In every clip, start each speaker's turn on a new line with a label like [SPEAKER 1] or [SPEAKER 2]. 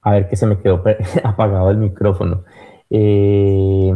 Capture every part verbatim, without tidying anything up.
[SPEAKER 1] A ver que se me quedó apagado el micrófono. Eh,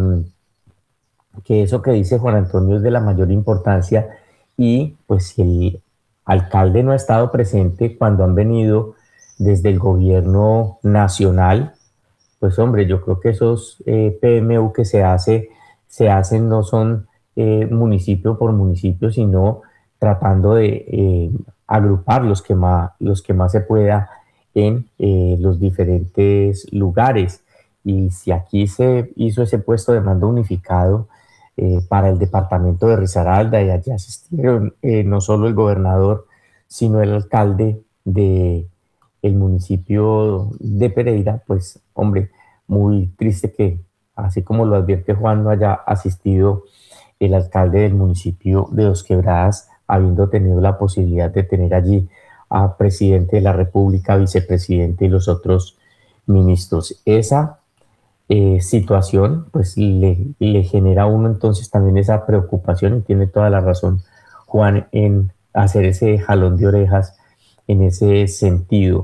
[SPEAKER 1] que eso que dice Juan Antonio es de la mayor importancia y pues si el alcalde no ha estado presente cuando han venido desde el gobierno nacional, pues hombre, yo creo que esos eh, P M U que se hace, se hacen no son eh, municipio por municipio, sino tratando de eh, agrupar los que más, los que más se pueda en eh, los diferentes lugares. Y si aquí se hizo ese puesto de mando unificado eh, para el departamento de Risaralda y allí asistieron eh, no solo el gobernador, sino el alcalde de el municipio de Pereira, pues hombre, muy triste que, así como lo advierte Juan, no haya asistido el alcalde del municipio de Dos Quebradas, habiendo tenido la posibilidad de tener allí a presidente de la República, vicepresidente y los otros ministros. Esa eh, situación pues le, le genera a uno entonces también esa preocupación y tiene toda la razón Juan en hacer ese jalón de orejas en ese sentido.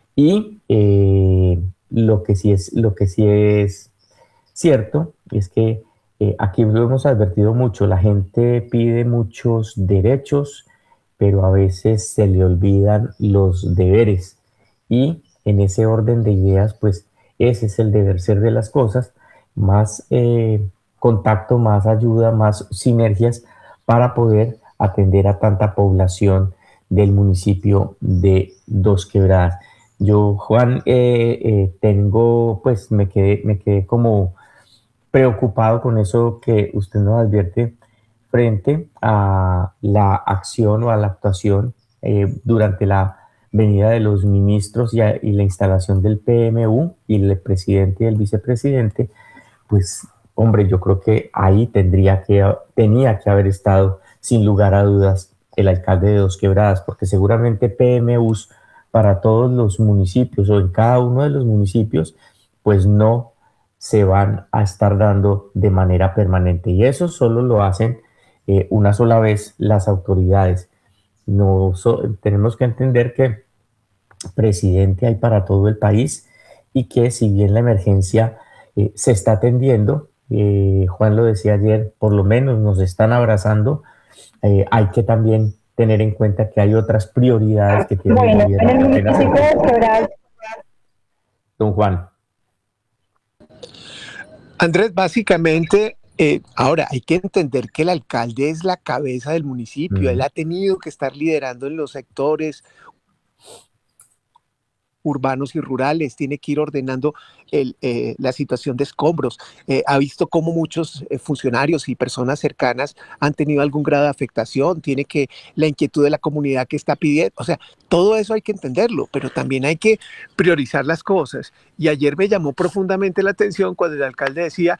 [SPEAKER 1] Y eh, lo que sí es, lo que sí es cierto es que eh, aquí lo hemos advertido mucho, la gente pide muchos derechos, pero a veces se le olvidan los deberes. Y en ese orden de ideas, pues ese es el deber ser de las cosas, más eh, contacto, más ayuda, más sinergias para poder atender a tanta población del municipio de Dos Quebradas. Yo, Juan, eh, eh, tengo, pues me quedé, me quedé como preocupado con eso que usted nos advierte frente a la acción o a la actuación eh, durante la venida de los ministros y, a, y la instalación del P M U y el presidente y el vicepresidente, pues hombre, yo creo que ahí tendría que, tenía que haber estado sin lugar a dudas el alcalde de Dos Quebradas, porque seguramente P M Us para todos los municipios o en cada uno de los municipios, pues no se van a estar dando de manera permanente. Y eso solo lo hacen eh, una sola vez las autoridades. No, so, tenemos que entender que presidente hay para todo el país y que si bien la emergencia eh, se está atendiendo, eh, Juan lo decía ayer, por lo menos nos están abrazando, eh, hay que también tener en cuenta que hay otras prioridades que tiene el
[SPEAKER 2] Bueno, en el
[SPEAKER 1] gobierno que apenas
[SPEAKER 2] municipio de
[SPEAKER 1] empieza.
[SPEAKER 2] Quebradas.
[SPEAKER 1] Don Juan.
[SPEAKER 3] Andrés, básicamente, eh, ahora hay que entender que el alcalde es la cabeza del municipio, él
[SPEAKER 1] Mm.
[SPEAKER 3] ha tenido que estar liderando en los sectores urbanos y rurales, tiene que ir ordenando el, eh, la situación de escombros. Eh, ha visto cómo muchos eh, funcionarios y personas cercanas han tenido algún grado de afectación, tiene que la inquietud de la comunidad que está pidiendo, o sea, todo eso hay que entenderlo, pero también hay que priorizar las cosas. Y ayer me llamó profundamente la atención cuando el alcalde decía...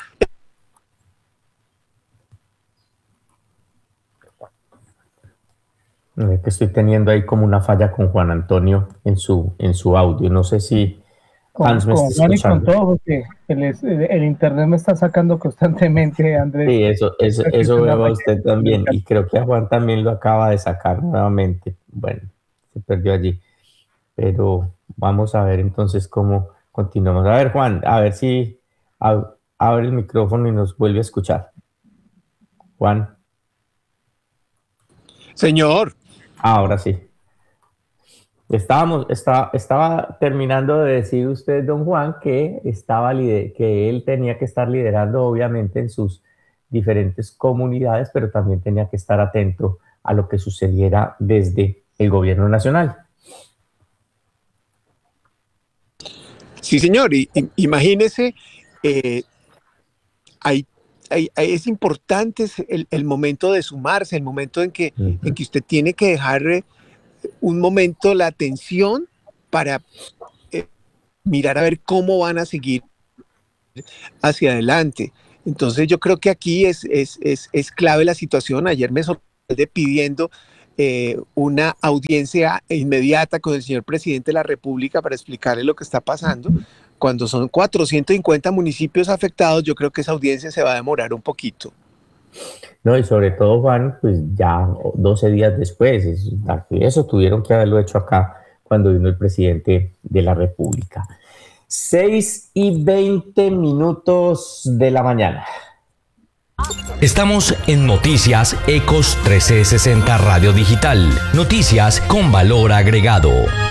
[SPEAKER 1] Eh, que estoy teniendo ahí como una falla con Juan Antonio en su, en su audio. No sé si
[SPEAKER 4] Con,
[SPEAKER 1] Hans me está
[SPEAKER 4] con Juan y con
[SPEAKER 1] escuchando.
[SPEAKER 4] todo, porque el, es- el- el internet me está sacando constantemente, Andrés.
[SPEAKER 1] Sí, eso, eso,
[SPEAKER 4] Creo que es
[SPEAKER 1] eso
[SPEAKER 4] una
[SPEAKER 1] veo a
[SPEAKER 4] falla
[SPEAKER 1] usted también.
[SPEAKER 4] comunicación.
[SPEAKER 1] Y creo que a Juan también lo acaba de sacar nuevamente. Bueno, se perdió allí. Pero vamos a ver entonces cómo continuamos. A ver, Juan, a ver si ab- abre el micrófono y nos vuelve a escuchar. Juan,
[SPEAKER 3] Señor,
[SPEAKER 1] ahora sí. Estábamos, estaba, estaba terminando de decir usted, don Juan, que, estaba lider- que él tenía que estar liderando, obviamente, en sus diferentes comunidades, pero también tenía que estar atento a lo que sucediera desde el gobierno nacional.
[SPEAKER 3] sí señor, y, y, imagínese, eh, hay, hay, hay, es importante el, el momento de sumarse, el momento en que,
[SPEAKER 1] Uh
[SPEAKER 3] en
[SPEAKER 1] -huh.
[SPEAKER 3] que usted tiene que dejar un momento la atención para eh, mirar a ver cómo van a seguir hacia adelante. Entonces yo creo que aquí es, es, es, es clave la situación. Ayer me sorprende pidiendo eh, una audiencia inmediata con el señor presidente de la República para explicarle lo que está pasando. Cuando son cuatrocientos cincuenta municipios afectados, yo creo que esa audiencia se va a demorar un poquito.
[SPEAKER 1] No, y sobre todo, Juan, pues ya doce días después, es, eso tuvieron que haberlo hecho acá cuando vino el presidente de la República. seis y veinte minutos de la mañana.
[SPEAKER 2] Estamos en Noticias Ecos trescientos sesenta Radio Digital. Noticias con valor agregado.